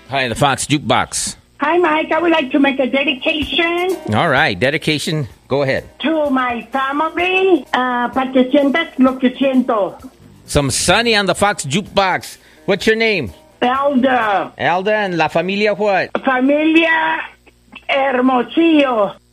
Hi, the Fox Jukebox. Hi, Mike. I would like to make a dedication All right, dedication. Go ahead. to my family, para que sientas lo que siento. Some Sunny on the Fox Jukebox. What's your name? Elder, Alda, and La Familia what? familia Hermosillo.